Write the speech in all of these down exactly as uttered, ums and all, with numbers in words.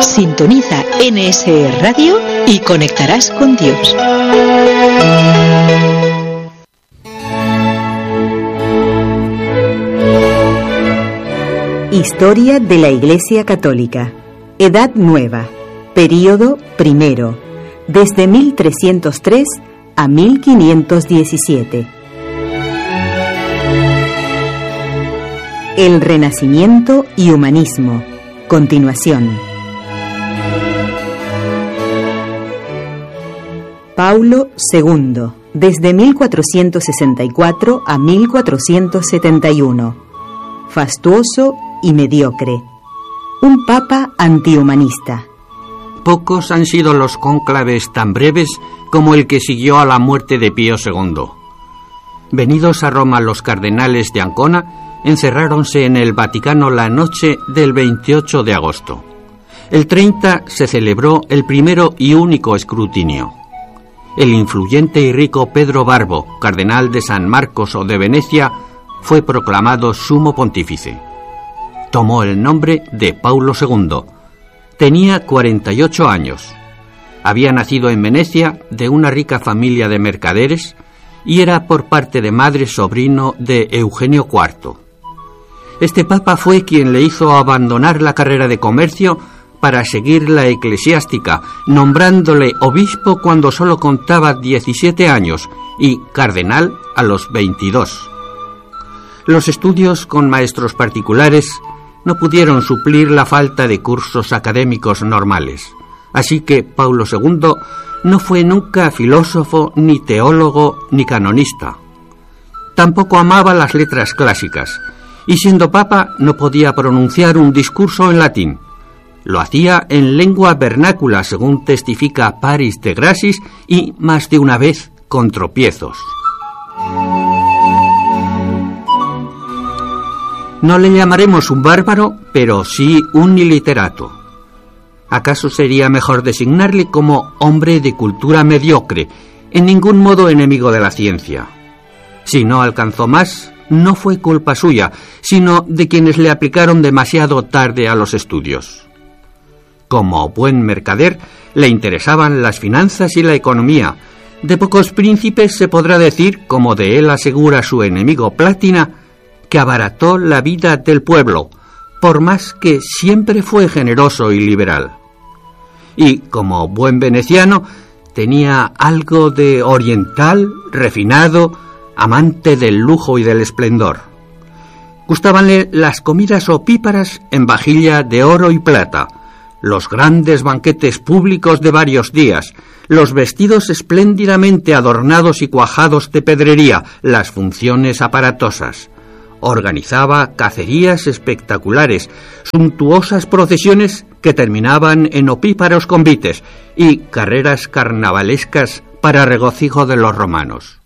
Sintoniza N S E Radio y conectarás con Dios. Historia de la Iglesia Católica. Edad Nueva. Período primero. Desde mil trescientos tres a mil quinientos diecisiete. El Renacimiento y Humanismo. Continuación. Paulo segundo, desde mil cuatrocientos sesenta y cuatro a mil cuatrocientos setenta y uno. Fastuoso y mediocre. Un papa antihumanista. Pocos han sido los cónclaves tan breves como el que siguió a la muerte de Pío segundo. Venidos a Roma los cardenales de Ancona, encerráronse en el Vaticano la noche del veintiocho de agosto. El treinta se celebró el primero y único escrutinio. El influyente y rico Pedro Barbo, cardenal de San Marcos o de Venecia, fue proclamado sumo pontífice. Tomó el nombre de Paulo segundo. Tenía cuarenta y ocho años. Había nacido en Venecia de una rica familia de mercaderes y era por parte de madre sobrino de Eugenio cuarto. Este papa fue quien le hizo abandonar la carrera de comercio para seguir la eclesiástica, nombrándole obispo cuando solo contaba diecisiete años y cardenal a los veintidós. Los estudios con maestros particulares no pudieron suplir la falta de cursos académicos normales, así que Paulo segundo no fue nunca filósofo, ni teólogo, ni canonista. Tampoco amaba las letras clásicas, y siendo papa no podía pronunciar un discurso en latín. Lo hacía en lengua vernácula, según testifica Paris de Grasis, y más de una vez con tropiezos. No le llamaremos un bárbaro, pero sí un iliterato. ¿Acaso sería mejor designarle como hombre de cultura mediocre, en ningún modo enemigo de la ciencia? Si no alcanzó más, no fue culpa suya, sino de quienes le aplicaron demasiado tarde a los estudios. Como buen mercader, le interesaban las finanzas y la economía. De pocos príncipes se podrá decir, como de él asegura su enemigo Plátina, que abarató la vida del pueblo, por más que siempre fue generoso y liberal. Y, como buen veneciano, tenía algo de oriental, refinado, amante del lujo y del esplendor. Gustábanle las comidas opíparas en vajilla de oro y plata, los grandes banquetes públicos de varios días, los vestidos espléndidamente adornados y cuajados de pedrería, las funciones aparatosas. Organizaba cacerías espectaculares, suntuosas procesiones que terminaban en opíparos convites y carreras carnavalescas para regocijo de los romanos.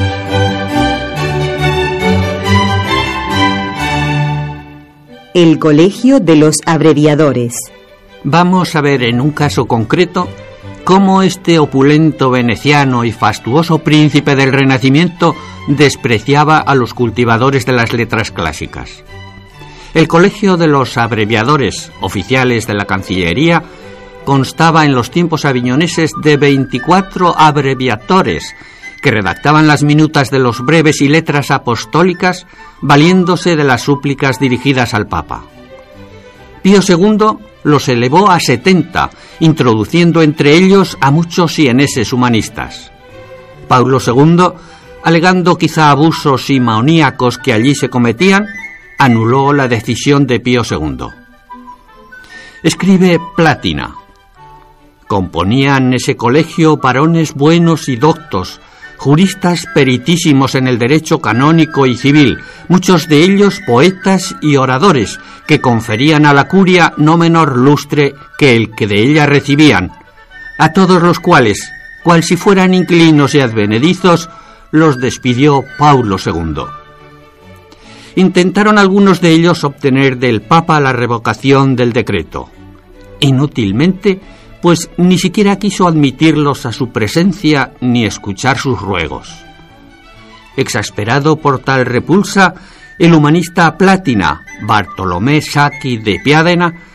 El Colegio de los Abreviadores. Vamos a ver en un caso concreto cómo este opulento veneciano y fastuoso príncipe del Renacimiento despreciaba a los cultivadores de las letras clásicas. El Colegio de los Abreviadores, oficiales de la Cancillería, constaba en los tiempos aviñoneses de veinticuatro abreviatores que redactaban las minutas de los breves y letras apostólicas valiéndose de las súplicas dirigidas al Papa. Pío segundo los elevó a setenta, introduciendo entre ellos a muchos sieneses humanistas. Paulo segundo, alegando quizá abusos simaoníacos que allí se cometían, anuló la decisión de Pío segundo. Escribe Plátina: componían ese colegio varones buenos y doctos, juristas peritísimos en el derecho canónico y civil, muchos de ellos poetas y oradores, que conferían a la curia no menor lustre que el que de ella recibían, a todos los cuales, cual si fueran inquilinos y advenedizos, los despidió Paulo segundo. Intentaron algunos de ellos obtener del Papa la revocación del decreto. Inútilmente, pues ni siquiera quiso admitirlos a su presencia ni escuchar sus ruegos. Exasperado por tal repulsa, el humanista Plátina, Bartolomé Sacchi de Piadena,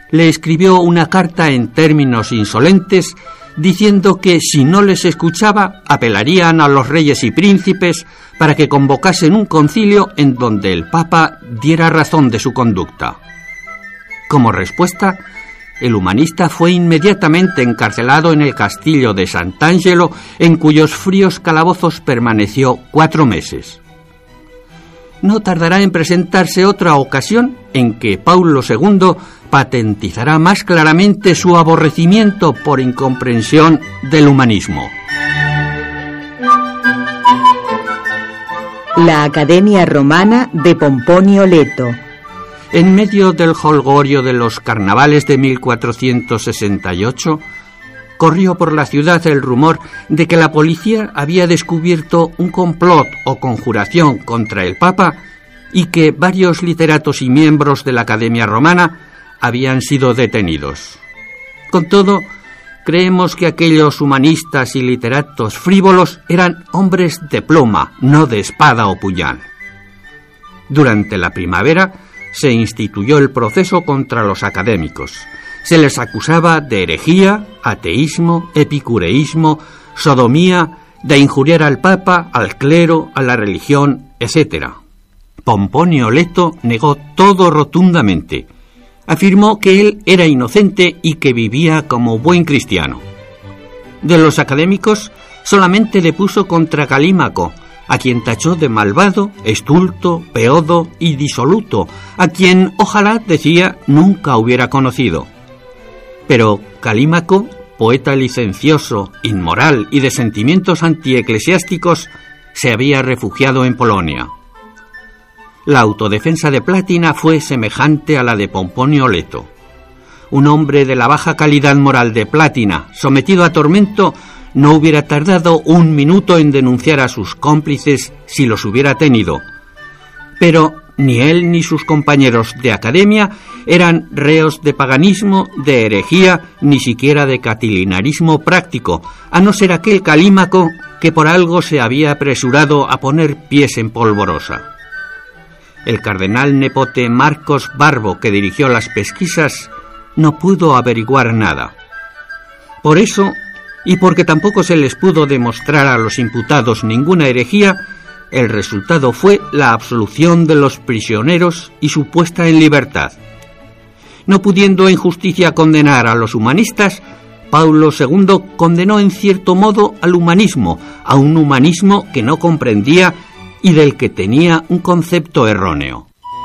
le escribió una carta en términos insolentes diciendo que si no les escuchaba apelarían a los reyes y príncipes para que convocasen un concilio en donde el Papa diera razón de su conducta. Como respuesta, el humanista fue inmediatamente encarcelado en el castillo de Sant'Angelo, en cuyos fríos calabozos permaneció cuatro meses. No tardará en presentarse otra ocasión en que Paulo segundo patentizará más claramente su aborrecimiento por incomprensión del humanismo. La Academia Romana de Pomponio Leto. En medio del jolgorio de los carnavales de mil cuatrocientos sesenta y ocho, corrió por la ciudad el rumor de que la policía había descubierto un complot o conjuración contra el Papa y que varios literatos y miembros de la Academia Romana habían sido detenidos. Con todo, creemos que aquellos humanistas y literatos frívolos eran hombres de pluma, no de espada o puñal. Durante la primavera se instituyó el proceso contra los académicos. Se les acusaba de herejía, ateísmo, epicureísmo, sodomía, de injuriar al Papa, al clero, a la religión, etcétera. Pomponio Leto negó todo rotundamente. Afirmó que él era inocente y que vivía como buen cristiano. De los académicos, solamente depuso contra Calímaco, a quien tachó de malvado, estulto, peodo y disoluto, a quien, ojalá, decía, nunca hubiera conocido. Pero Calímaco, poeta licencioso, inmoral y de sentimientos antieclesiásticos, se había refugiado en Polonia. La autodefensa de Plátina fue semejante a la de Pomponio Leto. Un hombre de la baja calidad moral de Plátina, sometido a tormento, no hubiera tardado un minuto en denunciar a sus cómplices si los hubiera tenido. Pero ni él ni sus compañeros de academia eran reos de paganismo, de herejía, ni siquiera de catilinarismo práctico, a no ser aquel Calímaco que por algo se había apresurado a poner pies en polvorosa. El cardenal nepote Marcos Barbo, que dirigió las pesquisas, no pudo averiguar nada. Por eso, y porque tampoco se les pudo demostrar a los imputados ninguna herejía, el resultado fue la absolución de los prisioneros y su puesta en libertad. No pudiendo en justicia condenar a los humanistas, Paulo segundo condenó en cierto modo al humanismo, a un humanismo que no comprendía y del que tenía un concepto erróneo.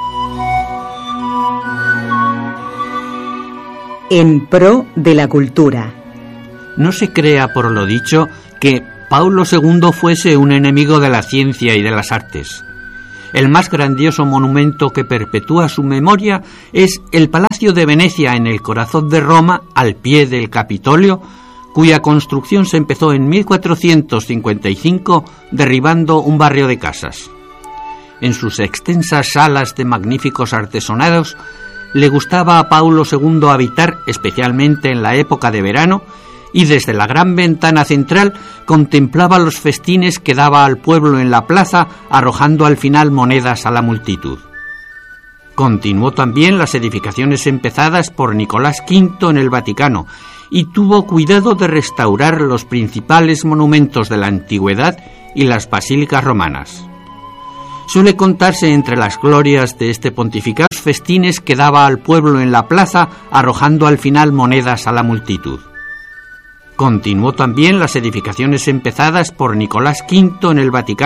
En pro de la cultura. No se crea por lo dicho que Paulo segundo fuese un enemigo de la ciencia y de las artes. El más grandioso monumento que perpetúa su memoria es el Palacio de Venecia en el corazón de Roma, al pie del Capitolio, cuya construcción se empezó en mil cuatrocientos cincuenta y cinco derribando un barrio de casas. En sus extensas salas de magníficos artesonados le gustaba a Paulo segundo habitar, especialmente en la época de verano, y desde la gran ventana central contemplaba los festines que daba al pueblo en la plaza, arrojando al final monedas a la multitud. Continuó también las edificaciones empezadas por Nicolás quinto en el Vaticano y tuvo cuidado de restaurar los principales monumentos de la antigüedad y las basílicas romanas. Suele contarse entre las glorias de este pontificado los festines que daba al pueblo en la plaza, arrojando al final monedas a la multitud. Continuó también las edificaciones empezadas por Nicolás quinto en el Vaticano